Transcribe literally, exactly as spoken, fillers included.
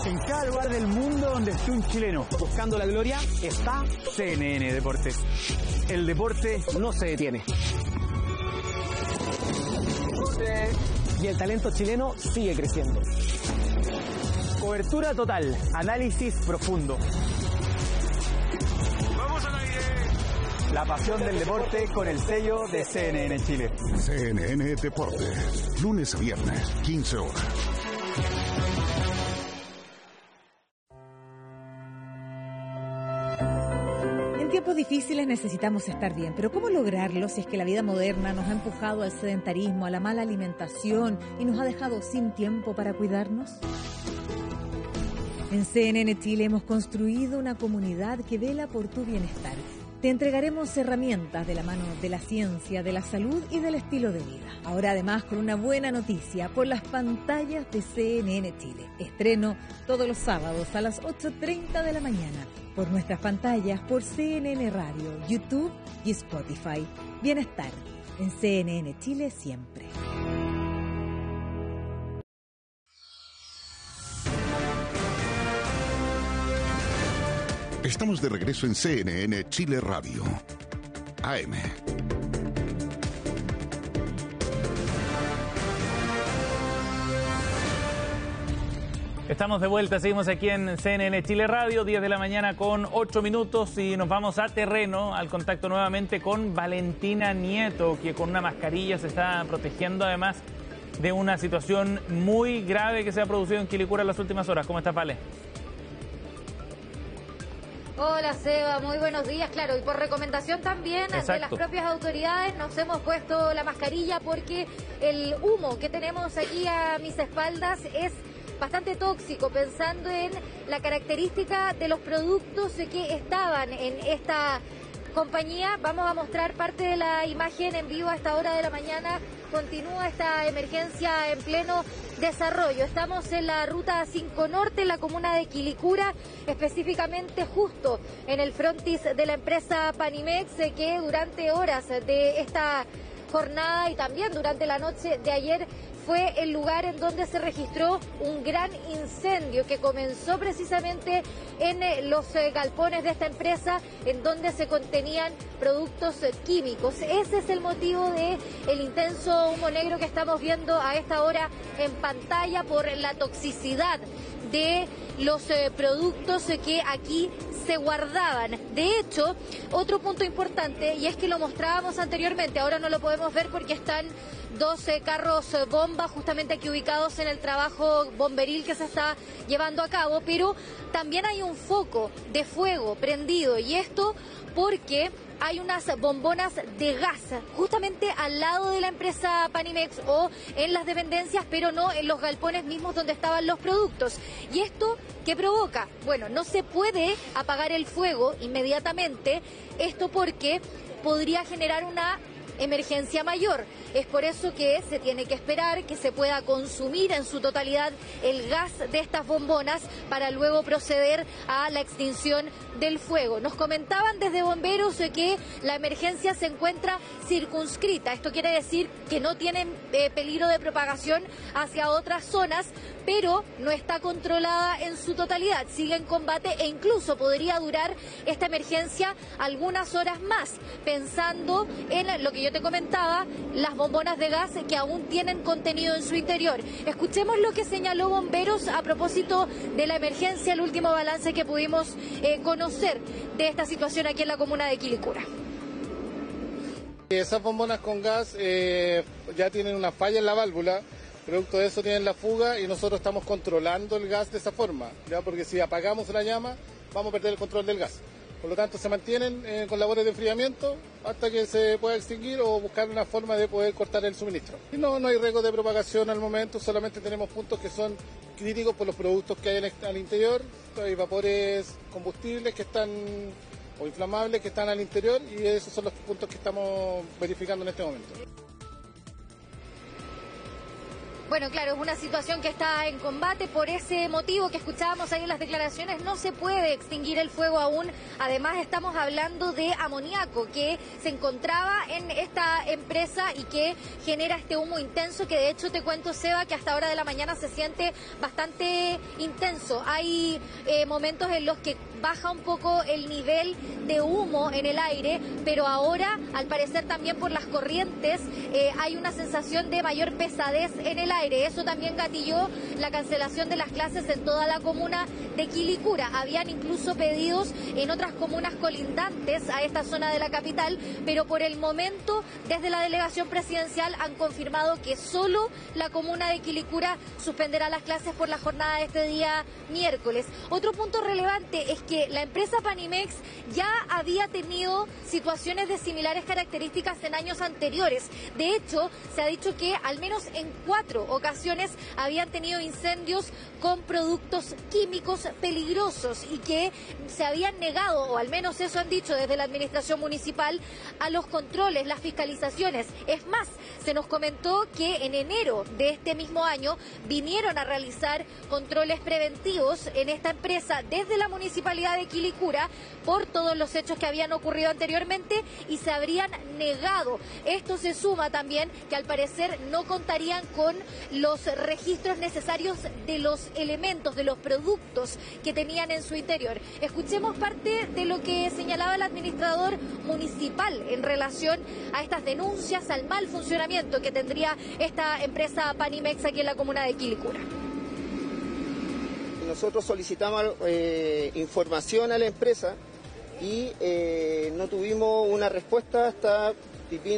En cada lugar del mundo donde esté un chileno buscando la gloria está C N N Deportes. El deporte no se detiene. Y el talento chileno sigue creciendo. Cobertura total, análisis profundo. ¡Vamos al aire! La pasión del deporte con el sello de C N N Chile. C N N Deportes, lunes a viernes, quince horas. En tiempos difíciles necesitamos estar bien, pero ¿cómo lograrlo si es que la vida moderna nos ha empujado al sedentarismo, a la mala alimentación y nos ha dejado sin tiempo para cuidarnos? En C N N Chile hemos construido una comunidad que vela por tu bienestar. Te entregaremos herramientas de la mano de la ciencia, de la salud y del estilo de vida. Ahora además con una buena noticia por las pantallas de C N N Chile. Estreno todos los sábados a las ocho treinta de la mañana por nuestras pantallas por C N N Radio, YouTube y Spotify. Bienestar en C N N Chile siempre. Estamos de regreso en C N N Chile Radio. A M. Estamos de vuelta, seguimos aquí en C N N Chile Radio, diez de la mañana con ocho minutos y nos vamos a terreno, al contacto nuevamente con Valentina Nieto, que con una mascarilla se está protegiendo además de una situación muy grave que se ha producido en Quilicura en las últimas horas. ¿Cómo estás, Vale? Hola Seba, muy buenos días. Claro, y por recomendación también Exacto. de las propias autoridades nos hemos puesto la mascarilla porque el humo que tenemos aquí a mis espaldas es bastante tóxico, pensando en la característica de los productos que estaban en esta compañía. Vamos a mostrar parte de la imagen en vivo a esta hora de la mañana. Continúa esta emergencia en pleno desarrollo. Estamos en la ruta cinco Norte, en la comuna de Quilicura, específicamente justo en el frontis de la empresa Panimex, que durante horas de esta jornada y también durante la noche de ayer fue el lugar en donde se registró un gran incendio que comenzó precisamente en los galpones de esta empresa, en donde se contenían productos químicos. Ese es el motivo de el intenso humo negro que estamos viendo a esta hora en pantalla por la toxicidad de los eh, productos que aquí se guardaban. De hecho, otro punto importante, y es que lo mostrábamos anteriormente, ahora no lo podemos ver porque están doce carros eh, bomba justamente aquí ubicados en el trabajo bomberil que se está llevando a cabo, pero también hay un foco de fuego prendido, y esto porque hay unas bombonas de gas justamente al lado de la empresa Panimex o en las dependencias, pero no en los galpones mismos donde estaban los productos. ¿Y esto qué provoca? Bueno, no se puede apagar el fuego inmediatamente, esto porque podría generar una emergencia mayor. Es por eso que se tiene que esperar que se pueda consumir en su totalidad el gas de estas bombonas para luego proceder a la extinción del fuego. Nos comentaban desde bomberos que la emergencia se encuentra circunscrita. Esto quiere decir que no tienen eh, peligro de propagación hacia otras zonas, pero no está controlada en su totalidad. Sigue en combate e incluso podría durar esta emergencia algunas horas más, pensando en lo que yo te comentaba, las bombonas de gas que aún tienen contenido en su interior. Escuchemos lo que señaló bomberos a propósito de la emergencia, el último balance que pudimos eh, conocer de esta situación aquí en la comuna de Quilicura. Esas bombonas con gas eh, ya tienen una falla en la válvula, producto de eso tienen la fuga y nosotros estamos controlando el gas de esa forma, ¿ya? Porque si apagamos la llama vamos a perder el control del gas. Por lo tanto, se mantienen eh, con labores de enfriamiento hasta que se pueda extinguir o buscar una forma de poder cortar el suministro. Y no, no hay riesgo de propagación al momento, solamente tenemos puntos que son críticos por los productos que hay en, al interior. Hay vapores combustibles que están o inflamables que están al interior y esos son los puntos que estamos verificando en este momento. Bueno, claro, es una situación que está en combate. Por ese motivo que escuchábamos ahí en las declaraciones, no se puede extinguir el fuego aún. Además, estamos hablando de amoníaco que se encontraba en esta empresa y que genera este humo intenso, que de hecho te cuento, Seba, que hasta hora de la mañana se siente bastante intenso. Hay eh, momentos en los que baja un poco el nivel de humo en el aire, pero ahora, al parecer también por las corrientes, eh, hay una sensación de mayor pesadez en el aire. Eso también gatilló la cancelación de las clases en toda la comuna de Quilicura. Habían incluso pedidos en otras comunas colindantes a esta zona de la capital, pero por el momento, desde la delegación presidencial han confirmado que solo la comuna de Quilicura suspenderá las clases por la jornada de este día miércoles. Otro punto relevante es que la empresa Panimex ya había tenido situaciones de similares características en años anteriores. De hecho, se ha dicho que al menos en cuatro ocasiones habían tenido incendios con productos químicos peligrosos y que se habían negado, o al menos eso han dicho desde la administración municipal, a los controles, las fiscalizaciones. Es más, se nos comentó que en enero de este mismo año vinieron a realizar controles preventivos en esta empresa desde la municipalidad de Quilicura por todos los hechos que habían ocurrido anteriormente y se habrían negado. Esto se suma también que al parecer no contarían con los registros necesarios de los elementos, de los productos que tenían en su interior. Escuchemos parte de lo que señalaba el administrador municipal en relación a estas denuncias, al mal funcionamiento que tendría esta empresa Panimex aquí en la comuna de Quilicura. Nosotros solicitamos eh, información a la empresa y eh, no tuvimos una respuesta hasta